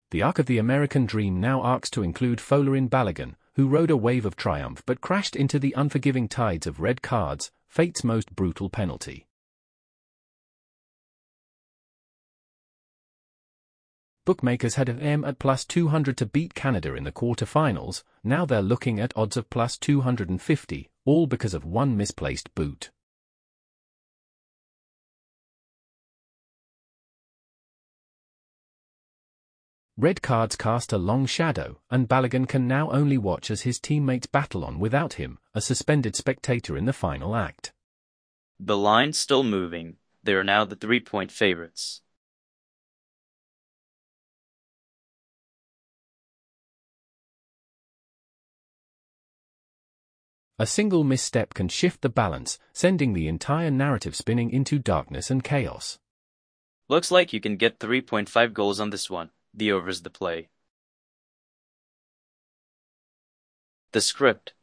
The arc of the American dream now arcs to include Folarin Balogun, who rode a wave of triumph but crashed into the unforgiving tides of red cards, fate's most brutal penalty. Bookmakers had him at +200 to beat Canada in the quarter-finals. Now they're looking at odds of +250, all because of one misplaced boot. Red cards cast a long shadow, and Balogun can now only watch as his teammates battle on without him, a suspended spectator in the final act. The line's still moving. They are now the 3-point favorites. A single misstep can shift the balance, sending the entire narrative spinning into darkness and chaos. Looks like you can get 3.5 goals on this one. The over's the play. The script.